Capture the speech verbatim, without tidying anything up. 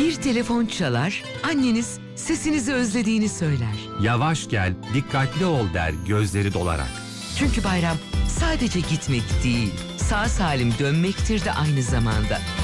Bir telefon çalar, anneniz sesinizi özlediğini söyler. Yavaş gel, dikkatli ol der gözleri dolarak. Çünkü bayram sadece gitmek değil, sağ salim dönmektir de aynı zamanda.